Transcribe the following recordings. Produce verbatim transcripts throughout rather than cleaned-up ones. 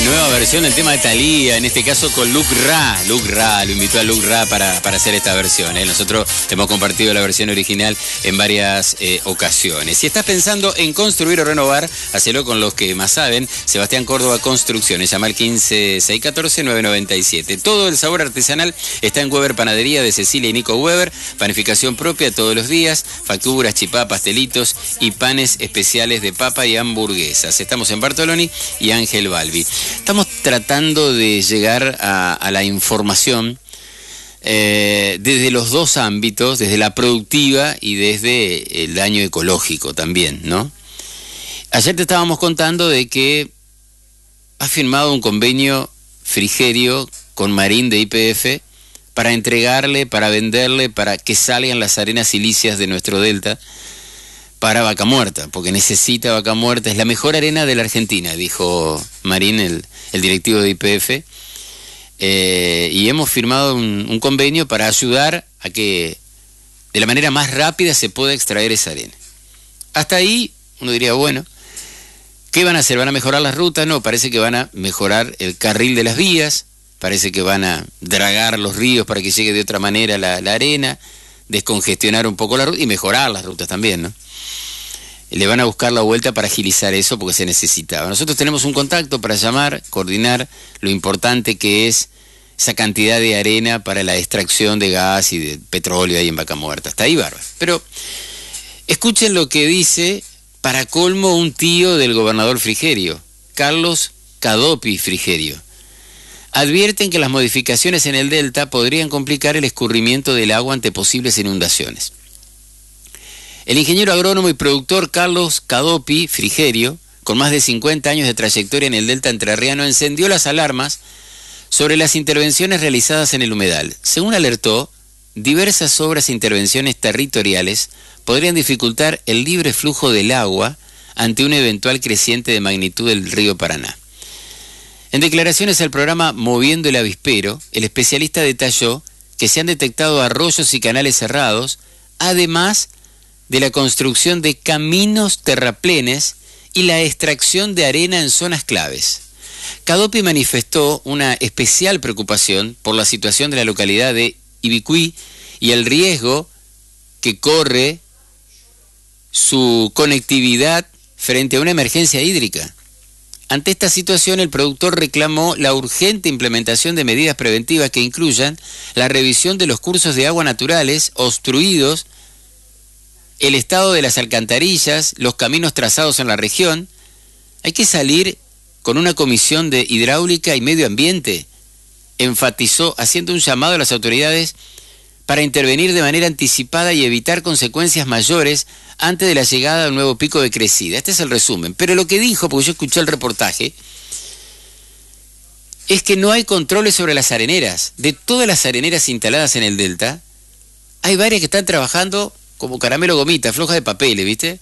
nueva versión del tema de Thalía, en este caso con Luke Ra. Luke Ra, lo invitó a Luke Ra para, para hacer esta versión. ¿eh? Nosotros hemos compartido la versión original en varias eh, ocasiones. Si estás pensando en construir o renovar, hacelo con los que más saben. Sebastián Córdoba Construcciones, llama al quince seiscientos catorce nueve noventa y siete. Todo el sabor artesanal está en Weber Panadería de Cecilia y Nico Weber. Panificación propia todos los días, facturas, chipá, pastelitos y panes especiales de papa y hamburguesas. Estamos en Bartoloni y Ángel Balbi. Estamos tratando de llegar a, a la información eh, desde los dos ámbitos, desde la productiva y desde el daño ecológico también, ¿no? Ayer te estábamos contando de que ha firmado un convenio Frigerio con Marín de Y P F para entregarle, para venderle, para que salgan las arenas silíceas de nuestro delta para Vaca Muerta, porque necesita Vaca Muerta, es la mejor arena de la Argentina, dijo Marín, el, el directivo de Y P F, eh, y hemos firmado un, un convenio para ayudar a que de la manera más rápida se pueda extraer esa arena. Hasta ahí uno diría, bueno, ¿qué van a hacer? ¿Van a mejorar las rutas? No, parece que van a mejorar el carril de las vías, parece que van a dragar los ríos para que llegue de otra manera la, la arena, descongestionar un poco la ruta y mejorar las rutas también, ¿no? Le van a buscar la vuelta para agilizar eso porque se necesitaba. Nosotros tenemos un contacto para llamar, coordinar lo importante que es esa cantidad de arena para la extracción de gas y de petróleo ahí en Vaca Muerta. Está ahí bárbaro. Pero escuchen lo que dice, para colmo, un tío del gobernador Frigerio, Carlos Cadopi Frigerio. Advierten que las modificaciones en el delta podrían complicar el escurrimiento del agua ante posibles inundaciones. El ingeniero agrónomo y productor Carlos Cadopi Frigerio, con más de cincuenta años de trayectoria en el delta entrerriano, encendió las alarmas sobre las intervenciones realizadas en el humedal. Según alertó, diversas obras e intervenciones territoriales podrían dificultar el libre flujo del agua ante un eventual creciente de magnitud del río Paraná. En declaraciones al programa Moviendo el Avispero, el especialista detalló que se han detectado arroyos y canales cerrados, además de la construcción de caminos terraplenes y la extracción de arena en zonas claves. Cadopi manifestó una especial preocupación por la situación de la localidad de Ibicuí y el riesgo que corre su conectividad frente a una emergencia hídrica. Ante esta situación, el productor reclamó la urgente implementación de medidas preventivas que incluyan la revisión de los cursos de agua naturales obstruidos, el estado de las alcantarillas, los caminos trazados en la región. Hay que salir con una comisión de hidráulica y medio ambiente, enfatizó, haciendo un llamado a las autoridades para intervenir de manera anticipada y evitar consecuencias mayores antes de la llegada de un nuevo pico de crecida. Este es el resumen. Pero lo que dijo, porque yo escuché el reportaje, es que no hay controles sobre las areneras. De todas las areneras instaladas en el delta, hay varias que están trabajando como caramelo gomita, floja de papeles, ¿viste?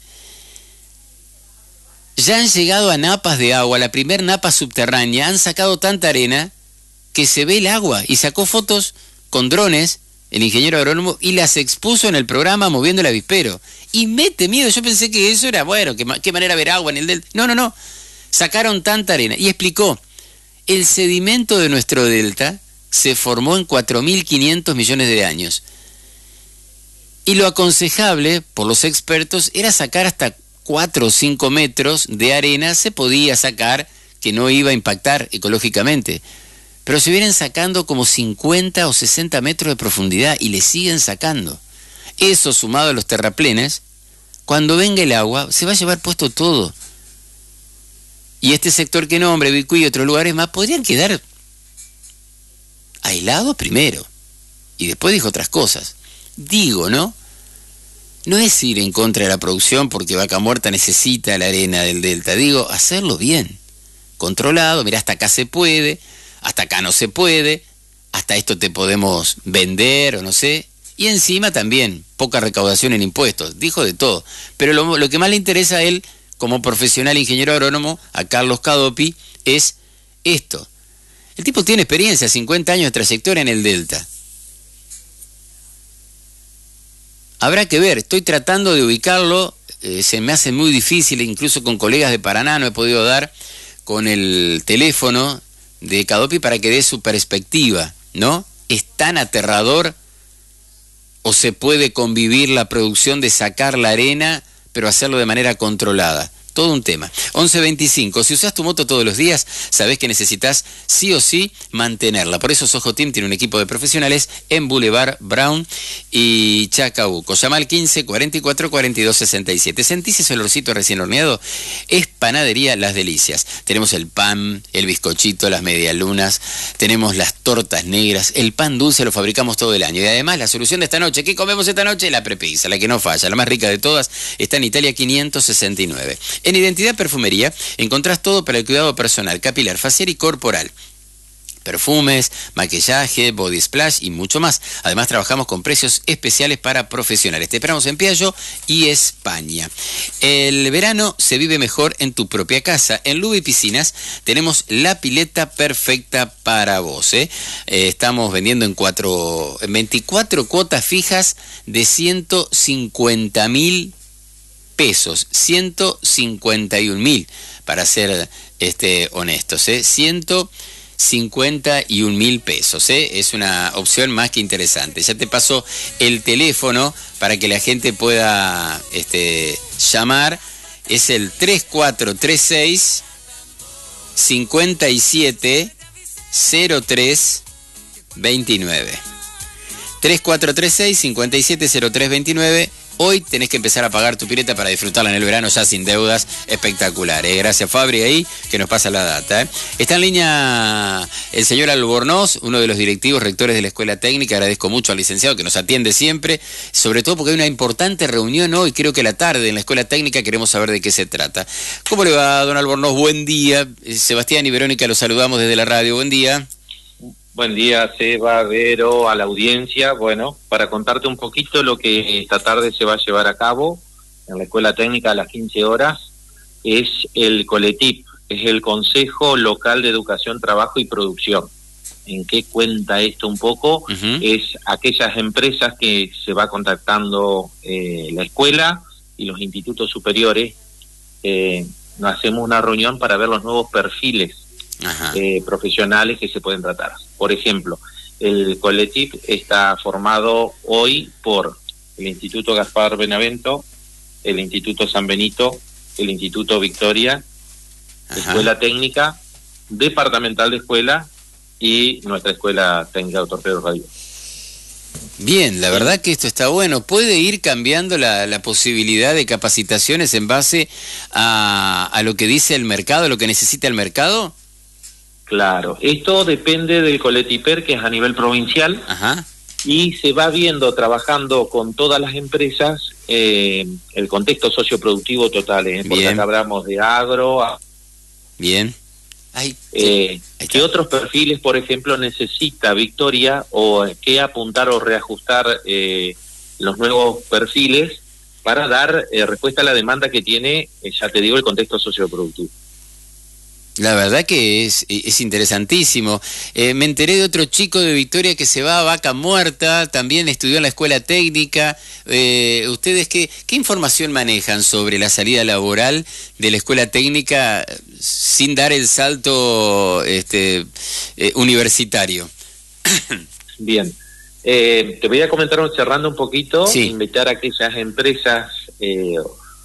Ya han llegado a napas de agua, la primer napa subterránea, han sacado tanta arena que se ve el agua, y sacó fotos con drones, el ingeniero agrónomo, y las expuso en el programa Moviendo el Avispero. Y mete miedo, yo pensé que eso era, bueno, qué, qué manera de ver agua en el delta. No, no, no, sacaron tanta arena. Y explicó, el sedimento de nuestro delta se formó en cuatro mil quinientos millones de años. Y lo aconsejable, por los expertos, era sacar hasta cuatro o cinco metros de arena, se podía sacar, que no iba a impactar ecológicamente. Pero se vienen sacando como cincuenta o sesenta metros de profundidad y le siguen sacando. Eso, sumado a los terraplenes, cuando venga el agua, se va a llevar puesto todo. Y este sector que nombre, Ibicuí y otros lugares más, podrían quedar aislados primero. Y después dijo otras cosas. Digo, ¿no? No es ir en contra de la producción porque Vaca Muerta necesita la arena del delta. Digo, hacerlo bien, controlado. Mira, hasta acá se puede, hasta acá no se puede, hasta esto te podemos vender o no sé. Y encima también, poca recaudación en impuestos. Dijo de todo. Pero lo, lo que más le interesa a él, como profesional ingeniero agrónomo, a Carlos Cadopi, es esto. El tipo tiene experiencia, cincuenta años de trayectoria en el delta. Habrá que ver, estoy tratando de ubicarlo, eh, se me hace muy difícil, incluso con colegas de Paraná no he podido dar con el teléfono de Cadopi para que dé su perspectiva, ¿no? ¿Es tan aterrador o se puede convivir la producción de sacar la arena, pero hacerlo de manera controlada? Todo un tema. once veinticinco. Si usas tu moto todos los días, sabés que necesitas sí o sí mantenerla. Por eso Soho Team tiene un equipo de profesionales en Boulevard Brown y Chacabuco. Llama al quince, cuarenta y cuatro, cuarenta y dos, sesenta y siete. ¿Sentís ese olorcito recién horneado? Es Panadería Las Delicias. Tenemos el pan, el bizcochito, las medialunas, tenemos las tortas negras, el pan dulce lo fabricamos todo el año. Y además la solución de esta noche, ¿qué comemos esta noche? La prepizza, la que no falla, la más rica de todas, está en Italia quinientos sesenta y nueve. En Identidad Perfumería encontrás todo para el cuidado personal, capilar, facial y corporal. Perfumes, maquillaje, body splash y mucho más. Además trabajamos con precios especiales para profesionales. Te esperamos en Piaggio y España. El verano se vive mejor en tu propia casa. En Lubi Piscinas tenemos la pileta perfecta para vos. ¿eh? Eh, estamos vendiendo en, cuatro, en veinticuatro cuotas fijas de ciento cincuenta mil pesos, ciento cincuenta y un mil, para ser este, honestos, ¿eh? ciento cincuenta y un mil pesos, ¿eh? Es una opción más que interesante. Ya te paso el teléfono para que la gente pueda este, llamar, es el tres cuatro tres seis, cinco siete, cero tres veintinueve. tres cuatro tres seis, cinco siete, cero tres veintinueve. Hoy tenés que empezar a pagar tu pileta para disfrutarla en el verano ya sin deudas. Espectacular, ¿eh? Gracias Fabri ahí que nos pasa la data. ¿eh? Está en línea el señor Albornoz, uno de los directivos rectores de la Escuela Técnica. Agradezco mucho al licenciado que nos atiende siempre, sobre todo porque hay una importante reunión hoy, creo que a la tarde en la Escuela Técnica. Queremos saber de qué se trata. ¿Cómo le va, don Albornoz? Buen día. Sebastián y Verónica los saludamos desde la radio. Buen día. Buen día, Seba, Vero, a la audiencia. Bueno, para contarte un poquito lo que esta tarde se va a llevar a cabo en la Escuela Técnica a las quince horas, es el COLETIP, es el Consejo Local de Educación, Trabajo y Producción. ¿En qué cuenta esto un poco? Uh-huh. Es aquellas empresas que se va contactando eh, la escuela y los institutos superiores. Eh, nos hacemos una reunión para ver los nuevos perfiles Eh, profesionales que se pueden tratar. Por ejemplo, el COLETIP está formado hoy por el Instituto Gaspar Benavento, el Instituto San Benito, el Instituto Victoria, la Escuela Técnica, Departamental de Escuela y nuestra Escuela Técnica Doctor Pedro Radio. Bien, la verdad que esto está bueno. ¿Puede ir cambiando la, la posibilidad de capacitaciones en base a, a lo que dice el mercado, a lo que necesita el mercado? Claro, esto depende del COLETIPER, que es a nivel provincial. Ajá. Y se va viendo, trabajando con todas las empresas, eh, el contexto socioproductivo total, ¿eh? Porque acá hablamos de agro. A... Bien. Ay, eh, sí. ¿Qué otros perfiles, por ejemplo, necesita Victoria o qué apuntar o reajustar eh, los nuevos perfiles para dar eh, respuesta a la demanda que tiene, eh, ya te digo, el contexto socioproductivo? La verdad que es, es interesantísimo. Eh, me enteré de otro chico de Victoria que se va a Vaca Muerta, también estudió en la Escuela Técnica. Eh, ¿Ustedes qué, qué información manejan sobre la salida laboral de la Escuela Técnica sin dar el salto este, eh, universitario? Bien, eh, te voy a comentar cerrando un poquito, sí. Invitar a aquellas empresas... Eh,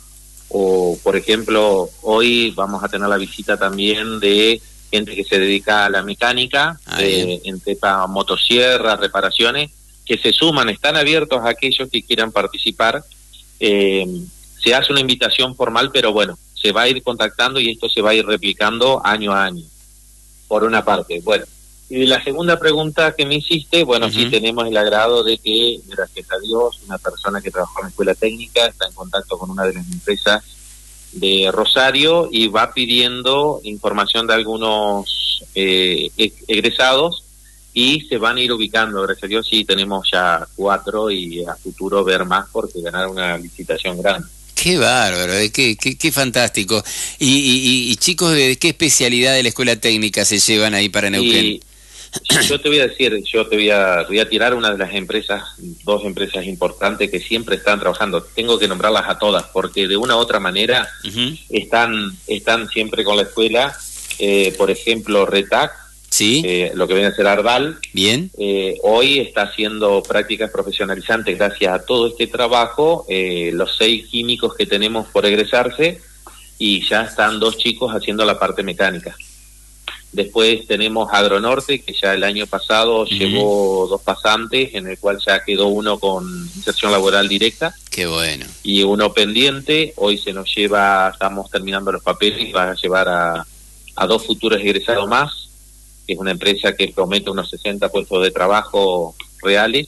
o por ejemplo, hoy vamos a tener la visita también de gente que se dedica a la mecánica, ah, eh, en tepa motosierras, reparaciones, que se suman, están abiertos a aquellos que quieran participar. Eh, se hace una invitación formal, pero bueno, se va a ir contactando y esto se va a ir replicando año a año, por una parte. Bueno, y la segunda pregunta que me hiciste, bueno, uh-huh. Sí tenemos el agrado de que, gracias a Dios, una persona que trabajó en la Escuela Técnica está en contacto con una de las empresas de Rosario y va pidiendo información de algunos eh, egresados y se van a ir ubicando, gracias a Dios, sí tenemos ya cuatro y a futuro ver más porque ganar una licitación grande. Qué bárbaro, qué, qué, qué fantástico. Y, y, y chicos, ¿de qué especialidad de la Escuela Técnica se llevan ahí para Neuquén? Y, Yo te voy a decir, yo te voy a, voy a tirar una de las empresas, dos empresas importantes que siempre están trabajando. Tengo que nombrarlas a todas porque de una u otra manera uh-huh. están, están siempre con la escuela. eh, por ejemplo, Retac, sí, eh, lo que viene a ser Ardal, bien, eh, hoy está haciendo prácticas profesionalizantes gracias a todo este trabajo, eh, los seis químicos que tenemos por egresarse, y ya están dos chicos haciendo la parte mecánica. Después tenemos Agronorte, que ya el año pasado uh-huh. llevó dos pasantes, en el cual ya quedó uno con inserción laboral directa. Qué bueno. Y uno pendiente, hoy se nos lleva, estamos terminando los papeles y van a llevar a, a dos futuros egresados más, que es una empresa que promete unos sesenta puestos de trabajo reales.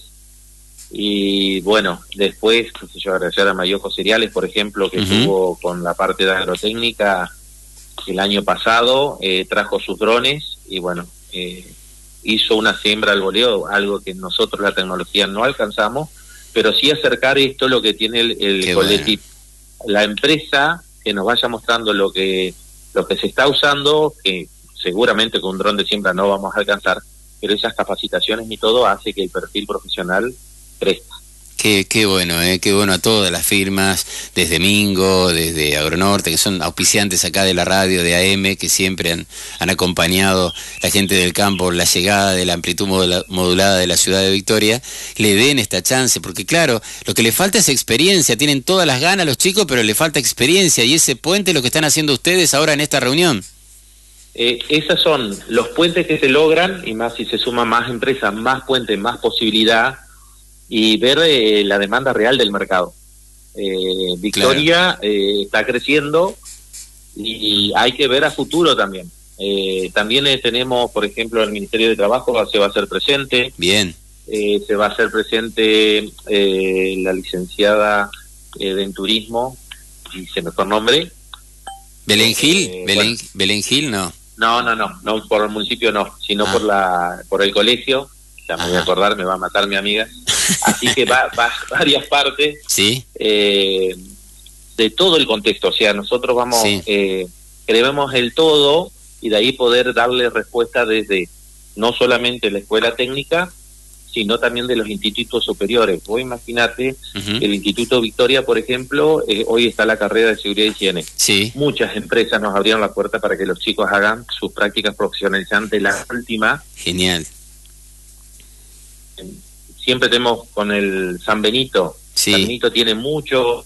Y bueno, después, qué sé yo, agradecer a Mayoko Cereales, por ejemplo, que uh-huh. estuvo con la parte de agrotécnica el año pasado, eh, trajo sus drones y bueno, eh, hizo una siembra al voleo, algo que nosotros la tecnología no alcanzamos, pero sí acercar esto, lo que tiene el, el colectivo. Bueno. La empresa que nos vaya mostrando lo que, lo que se está usando, que seguramente con un dron de siembra no vamos a alcanzar, pero esas capacitaciones y todo hace que el perfil profesional crezca. Qué, qué bueno, eh, qué bueno a todas las firmas, desde Mingo, desde Agronorte, que son auspiciantes acá de la radio, de A M, que siempre han, han acompañado la gente del campo, la llegada de la amplitud modula, modulada de la ciudad de Victoria, le den esta chance, porque claro, lo que le falta es experiencia, tienen todas las ganas los chicos, pero le falta experiencia, y ese puente es lo que están haciendo ustedes ahora en esta reunión. Eh, esos son los puentes que se logran, y más si se suman más empresas, más puentes, más posibilidad, y ver eh, la demanda real del mercado. Eh, Victoria claro. eh, está creciendo y hay que ver a futuro también. Eh, también eh, tenemos, por ejemplo, el Ministerio de Trabajo se va a hacer presente. Bien. Eh, se va a hacer presente eh, la licenciada eh, de en turismo, y se me fue el nombre. ¿Belén Gil? Eh, Belén, bueno. ¿Belén Gil no? No, no, no, no por el municipio no, sino ah. por la por el colegio. Ya me Ajá. voy a acordar, me va a matar mi amiga. Así que va, va varias partes ¿sí? eh, de todo el contexto. O sea, nosotros vamos, sí. eh, creemos el todo, y de ahí poder darle respuesta desde no solamente la escuela técnica, sino también de los institutos superiores. Vos imaginate, uh-huh. el Instituto Victoria, por ejemplo, eh, hoy está la carrera de seguridad y higiene. Sí. Muchas empresas nos abrieron la puerta para que los chicos hagan sus prácticas profesionalizantes, la última. Genial. Siempre tenemos con el San Benito. Sí. San Benito tiene mucho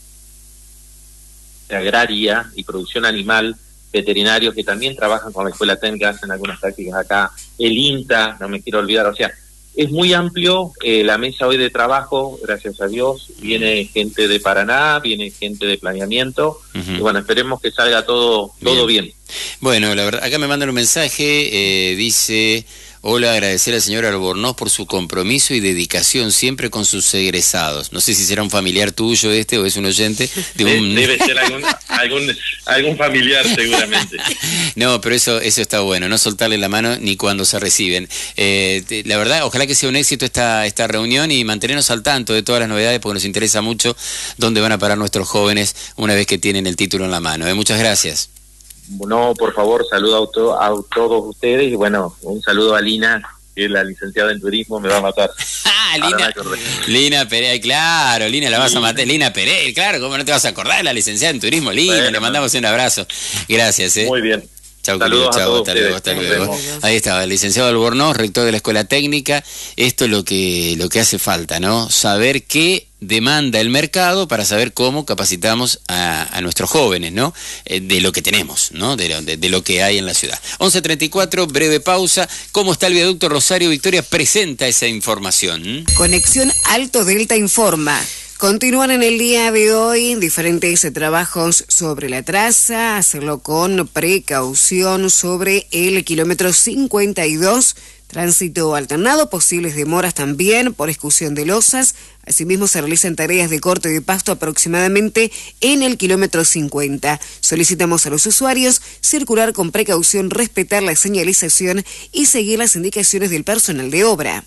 de agraria y producción animal, veterinarios que también trabajan con la escuela técnica, hacen algunas prácticas acá. El INTA, no me quiero olvidar, o sea, es muy amplio eh, la mesa hoy de trabajo, gracias a Dios. Viene gente de Paraná, viene gente de planeamiento, uh-huh. y bueno, esperemos que salga todo, todo bien. bien. Bueno, la verdad, acá me mandan un mensaje, eh, dice... Hola, agradecer al señor Albornoz por su compromiso y dedicación siempre con sus egresados. No sé si será un familiar tuyo este o es un oyente de un... Debe ser algún, algún, algún familiar seguramente. No, pero eso eso está bueno, no soltarle la mano ni cuando se reciben. Eh, te, la verdad, ojalá que sea un éxito esta, esta reunión y mantenernos al tanto de todas las novedades porque nos interesa mucho dónde van a parar nuestros jóvenes una vez que tienen el título en la mano. Eh, muchas gracias. No, por favor, saludo a, to a todos ustedes y bueno, un saludo a Lina, que es la licenciada en turismo, me va a matar. Ah, Lina, Lina Pereira, claro, Lina la vas sí. a matar, Lina Pereira, claro, ¿cómo no te vas a acordar? La licenciada en turismo, Lina, bueno, le mandamos un abrazo. Gracias, eh. Muy bien. Chau, querido, chau, hasta luego, hasta luego. Ahí estaba, el licenciado Albornoz, rector de la Escuela Técnica. Esto es lo que, lo que hace falta, ¿no? Saber qué demanda el mercado para saber cómo capacitamos a, a nuestros jóvenes, ¿no? Eh, de lo que tenemos, ¿no? De lo, de, de lo que hay en la ciudad. once treinta y cuatro, breve pausa. ¿Cómo está el viaducto Rosario Victoria? Presenta esa información. ¿Mm? Conexión Alto Delta informa. Continúan en el día de hoy diferentes trabajos sobre la traza, hacerlo con precaución sobre el kilómetro cincuenta y dos, tránsito alternado, posibles demoras también por excursión de losas. Asimismo se realizan tareas de corte de pasto aproximadamente en el kilómetro cincuenta. Solicitamos a los usuarios circular con precaución, respetar la señalización y seguir las indicaciones del personal de obra.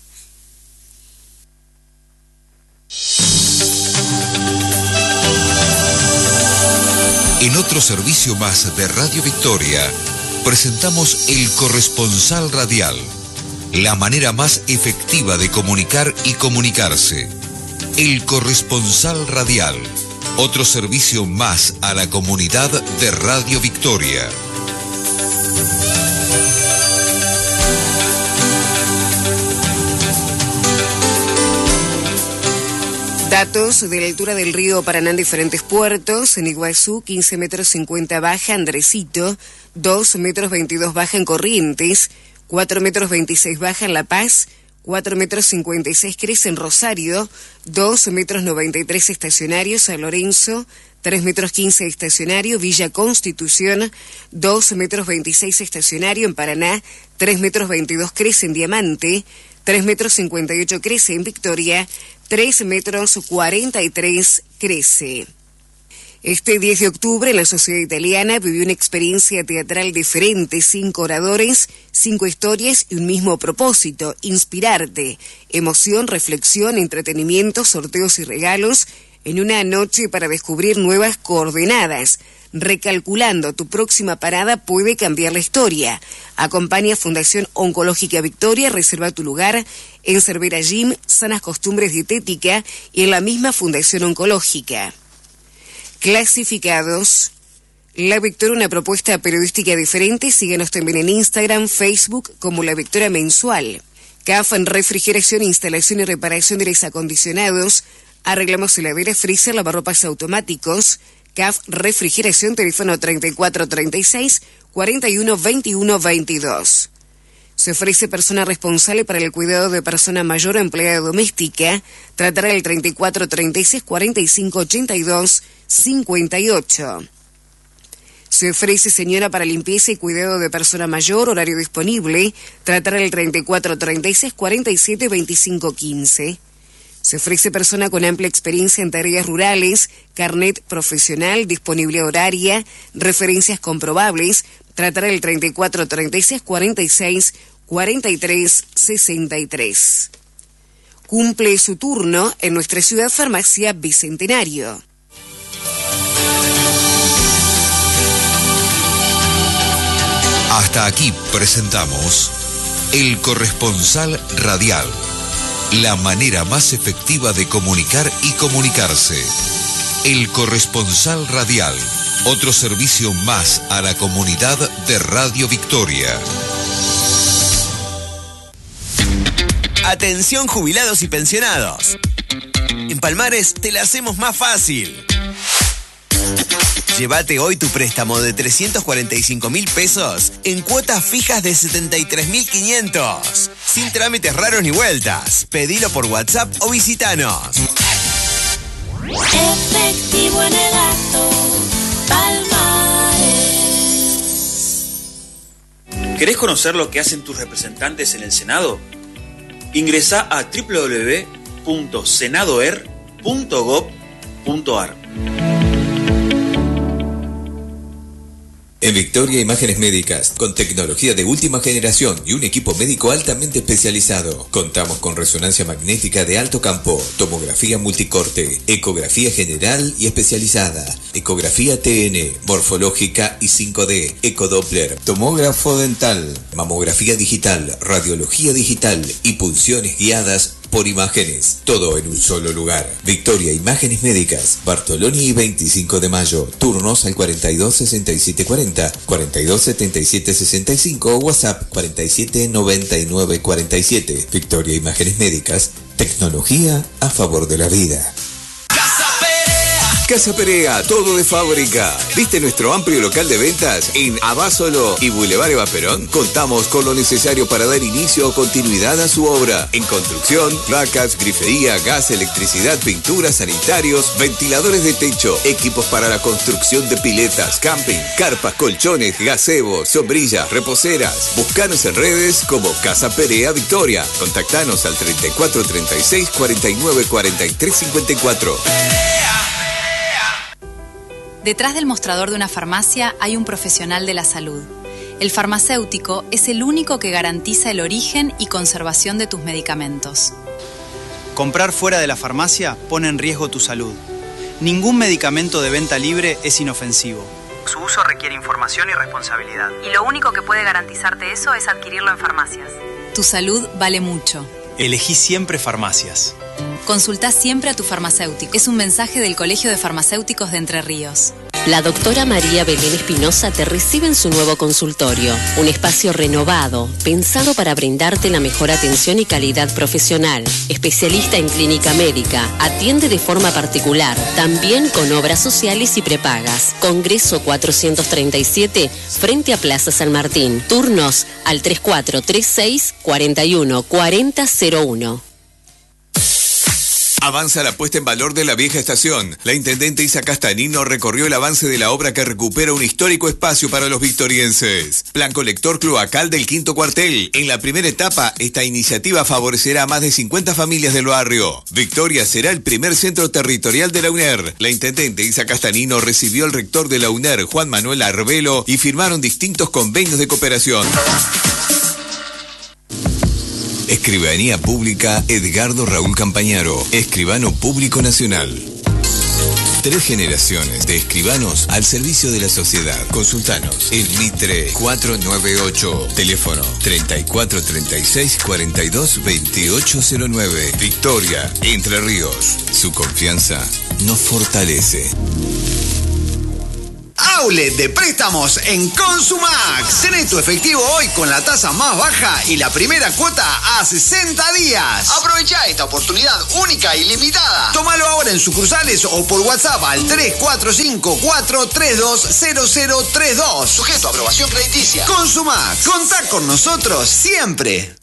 En otro servicio más de Radio Victoria, presentamos El Corresponsal Radial, la manera más efectiva de comunicar y comunicarse. El Corresponsal Radial, otro servicio más a la comunidad de Radio Victoria. Datos de la altura del río Paraná en diferentes puertos. En Iguazú, quince metros cincuenta baja, Andresito, dos metros veintidós baja en Corrientes, cuatro metros veintiséis baja en La Paz, cuatro metros cincuenta y seis crece en Rosario, dos metros noventa y tres estacionario, San Lorenzo, tres metros quince estacionario, Villa Constitución, dos metros veintiséis estacionario en Paraná, tres metros veintidós crece en Diamante, tres metros cincuenta y ocho crece en Victoria, tres metros cuarenta y tres crece. Este diez de octubre, la sociedad italiana vivió una experiencia teatral diferente, cinco oradores, cinco historias y un mismo propósito, inspirarte, emoción, reflexión, entretenimiento, sorteos y regalos, en una noche para descubrir nuevas coordenadas. Recalculando tu próxima parada puede cambiar la historia. Acompaña Fundación Oncológica Victoria, reserva tu lugar en Cervera Gym, Sanas Costumbres Dietética y en la misma Fundación Oncológica. Clasificados. La Victoria, una propuesta periodística diferente. Síguenos también en Instagram, Facebook como La Victoria Mensual. C A F en refrigeración, instalación y reparación de aires acondicionados. Arreglamos heladeras, freezer, lavarropas automáticos. C A F Refrigeración, teléfono treinta y cuatro treinta y seis, cuarenta y uno veintiuno veintidós. Se ofrece persona responsable para el cuidado de persona mayor o empleada doméstica. Tratará el treinta y cuatro treinta y seis, cuarenta y cinco ochenta y dos cincuenta y ocho. Se ofrece señora para limpieza y cuidado de persona mayor, horario disponible. Tratará el treinta y cuatro treinta y seis, cuarenta y siete veinticinco quince. Se ofrece persona con amplia experiencia en tareas rurales, carnet profesional, disponibilidad horaria, referencias comprobables. Tratará el treinta y cuatro treinta y seis, cuarenta y seis, cuarenta y tres sesenta y tres. Cumple su turno en nuestra ciudad Farmacia Bicentenario. Hasta aquí presentamos El Corresponsal Radial, la manera más efectiva de comunicar y comunicarse. El Corresponsal Radial, otro servicio más a la comunidad de Radio Victoria. Atención jubilados y pensionados. En Palmares te la hacemos más fácil. Llévate hoy tu préstamo de trescientos cuarenta y cinco mil pesos en cuotas fijas de setenta y tres mil quinientos. Sin trámites raros ni vueltas. Pedilo por WhatsApp o visitanos. Efectivo en el acto, Palmares. ¿Querés conocer lo que hacen tus representantes en el Senado? Ingresá a doble u doble u doble u punto senadoer punto gob punto ar. En Victoria, imágenes médicas, con tecnología de última generación y un equipo médico altamente especializado. Contamos con resonancia magnética de alto campo, tomografía multicorte, ecografía general y especializada, ecografía T N, morfológica y cinco D, ecodoppler, tomógrafo dental, mamografía digital, radiología digital y punciones guiadas por imágenes, todo en un solo lugar. Victoria, imágenes médicas, Bartoloni y veinticinco de mayo, turnos al cuarenta y dos sesenta y siete cuarenta, cuarenta y dos setenta y siete sesenta y cinco o WhatsApp cuarenta y siete noventa y nueve cuarenta y siete. Victoria, imágenes médicas, tecnología a favor de la vida. Casa Perea, todo de fábrica. ¿Viste nuestro amplio local de ventas en Abásolo y Boulevard Eva Perón? Contamos con lo necesario para dar inicio o continuidad a su obra. En construcción, placas, grifería, gas, electricidad, pintura, sanitarios, ventiladores de techo, equipos para la construcción de piletas, camping, carpas, colchones, gazebos, sombrillas, reposeras. Buscanos en redes como Casa Perea Victoria. Contactanos al treinta y cuatro treinta y seis, cuarenta y nueve cuarenta y tres cincuenta y cuatro. Detrás del mostrador de una farmacia hay un profesional de la salud. El farmacéutico es el único que garantiza el origen y conservación de tus medicamentos. Comprar fuera de la farmacia pone en riesgo tu salud. Ningún medicamento de venta libre es inofensivo. Su uso requiere información y responsabilidad. Y lo único que puede garantizarte eso es adquirirlo en farmacias. Tu salud vale mucho. Elegí siempre farmacias. Consultá siempre a tu farmacéutico. Es un mensaje del Colegio de Farmacéuticos de Entre Ríos. La doctora María Belén Espinosa te recibe en su nuevo consultorio, un espacio renovado, pensado para brindarte la mejor atención y calidad profesional. Especialista en clínica médica, atiende de forma particular, también con obras sociales y prepagas. Congreso cuatrocientos treinta y siete, frente a Plaza San Martín. Turnos al tres cuatro tres seis, cuarenta y uno, cuarenta cero uno. Avanza la puesta en valor de la vieja estación. La intendente Isa Castanino recorrió el avance de la obra que recupera un histórico espacio para los victorienses. Plan colector cloacal del quinto cuartel. En la primera etapa, esta iniciativa favorecerá a más de cincuenta familias del barrio. Victoria será el primer centro territorial de la U N E R. La intendente Isa Castanino recibió al rector de la U N E R, Juan Manuel Arbelo, y firmaron distintos convenios de cooperación. Escribanía Pública Edgardo Raúl Campañaro, escribano público nacional. Tres generaciones de escribanos al servicio de la sociedad. Consultanos en Mitre cuatrocientos noventa y ocho, teléfono treinta y cuatro treinta y seis cuarenta y dos veintiocho cero nueve. Victoria, Entre Ríos. Su confianza nos fortalece. Outlet de préstamos en Consumax. Tenés tu efectivo hoy con la tasa más baja y la primera cuota a sesenta días. Aprovecha esta oportunidad única y limitada. Tómalo ahora en sucursales o por WhatsApp al tres cuatro cinco cuatro tres dos cero cero tres dos. Sujeto a aprobación crediticia. Consumax. Contá con nosotros siempre.